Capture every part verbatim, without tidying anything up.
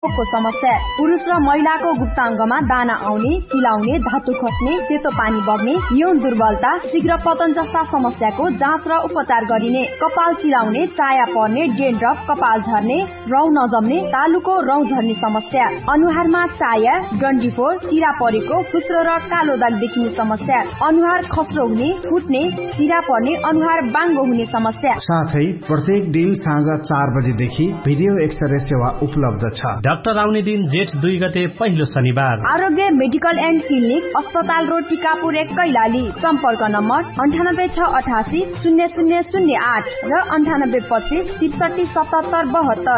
को समस्या। पुरुष र महिलाको गुप्ताङ्गमा दाना आउने, चिलाउने, धातु खस्ने, सेतो पानी बग्ने, यौन दुर्बलता, शीघ्र पतन जस्ता समस्याको जाँच र उपचार गरिने। कपाल चिलाउने, चाया पर्ने, डेन्ड्रफ, कपाल झर्ने, रौँ नजम्ने, तालुको रौँ झर्ने समस्या, अनुहारमा चाया, डन्डीफोर, चिरा परेको, फुस्रो र कालो दाग देखिने समस्या, अनुहार खस्रो हुने, फुट्ने, चिरा पर्ने, अनुहार बाङ्गो हुने समस्या। साथै प्रत्येक दिन साँझ चार बजेदेखि भिडियो एक्सरे सेवा उपलब्ध छ। डाक्टर आउने दिन जेठ दुई गते पहिलो शनिबार। आरोग्य मेडिकल एन्ड क्लिनिक, अस्पताल रोड, टिकापुर एक, कैलाली। सम्पर्क नम्बर अन्ठानब्बे छ अठासी शून्य शून्य शून्य आठ र अन्ठानब्बे पच्चिस त्रिसठी सतहत्तर बहत्तर।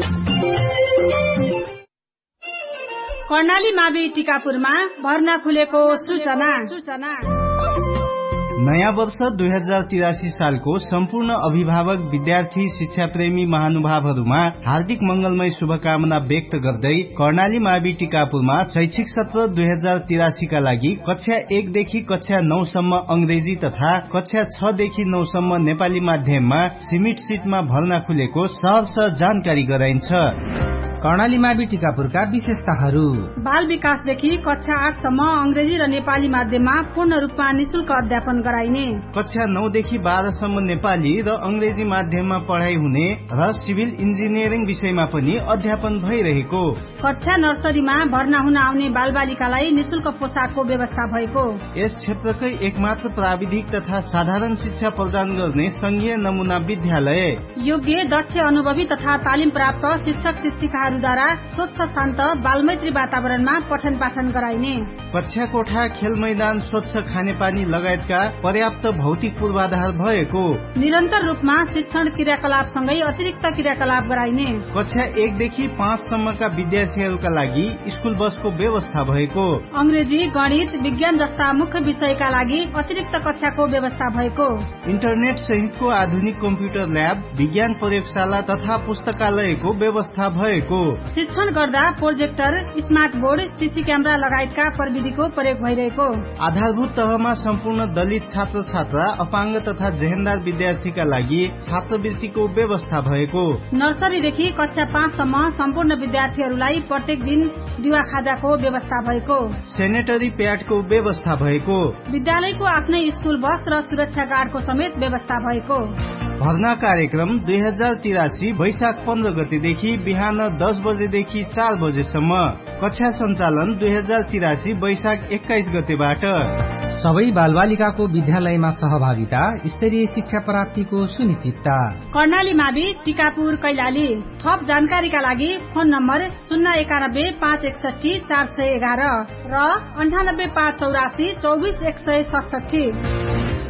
कर्णाली मावि टिकापुरमा भर्ना खुलेको सूचना सूचना नयाँ वर्ष दुई हजार तिरासी सालको सम्पूर्ण अभिभावक, विद्यार्थी, शिक्षा प्रेमी महानुभावहरूमा हार्दिक मंगलमय शुभकामना व्यक्त गर्दै कर्णाली मावि टिकापुरमा शैक्षिक सत्र दुई हजार तिरासी का लागि कक्षा एक देखि कक्षा नौ सम्म अंग्रेजी तथा कक्षा छ देखि नौ सम्म नेपाली माध्यममा सिमिट सीटमा भर्ना खुलेको सहर्ष जानकारी गराइन्छ। कर्णाली मावि टिकापुरका विशेषताहरू: बाल विकासदेखि कक्षा आठ सम्म अंग्रेजी र नेपाली माध्यममा पूर्ण रूपमा निशुल्क अध्यापन गराइने, कक्षा नौ देखि बाह्र सम्म नेपाली र अंग्रेजी माध्यममा पढाइ हुने र सिभिल इन्जिनियरिङ विषयमा पनि अध्यापन भइरहेको, कक्षा नर्सरीमा भर्ना हुन आउने बालबालिकालाई निशुल्क पोसाकको व्यवस्था भएको, यस क्षेत्रकै एकमात्र प्राविधिक तथा साधारण शिक्षा प्रदान गर्ने संघीय नमूना विद्यालय, योग्य, दक्ष, अनुभवी तथा तालिम प्राप्त शिक्षक शिक्षिका द्वारा स्वच्छ शान्त बालमैत्री वातावरणमा पठन पाठन गराइने, कक्षा कोठा, खेल मैदान, स्वच्छ खानेपानी लगायतका पर्याप्त भौतिक पूर्वाधार भएको, निरन्तर रूपमा शिक्षण क्रियाकलापसँगै अतिरिक्त क्रियाकलाप गराइने, कक्षा एक देखि पाँच सम्मका विद्यार्थीहरूका लागि स्कुल बसको व्यवस्था भएको, अंग्रेजी, गणित, विज्ञान जस्ता मुख्य विषयका लागि अतिरिक्त कक्षाको व्यवस्था भएको, इन्टरनेट सहितको आधुनिक कम्प्युटर ल्याब, विज्ञान प्रयोगशाला तथा पुस्तकालयको व्यवस्था भएको, शिक्षण गर्दा projector, smart board, CC camera लगायतका प्रविधिको प्रयोग भइरहेको, आधारभूत तहमा सम्पूर्ण दलित छात्र छात्रा, अपाङ्ग तथा जेहेन्दार विद्यार्थीका लागि छात्रवृत्तिको व्यवस्था भएको, नर्सरीदेखि कक्षा पाँच सम्म सम्पूर्ण विद्यार्थीहरूलाई प्रत्येक दिन दिवा खाजाको व्यवस्था भएको, सेनेटरी प्याडको व्यवस्था भएको, विद्यालयको आफ्नै स्कुल बस र सुरक्षा गार्डको समेत व्यवस्था भएको। भर्ना कार्यक्रम दुई हजार तिरासी वैशाख पन्ध्र गतेदेखि बिहान दस बजेदेखि चार बजेसम्म, कक्षा सञ्चालन दुई हजार तिरासी वैशाख एक्काइस गतेबाट। सबै बालबालिकाको विद्यालयमा सहभागिता, स्तरीय शिक्षा प्राप्तिको सुनिश्चितता। कर्णाली मावि टिकापुर कैलाली। थप जानकारीका लागि फोन नम्बर शून्य एकानब्बे पाँच एकसठी चार सय एघार र अन्ठानब्बे पाँच चौरासी चौबिस एक सय सडसठी।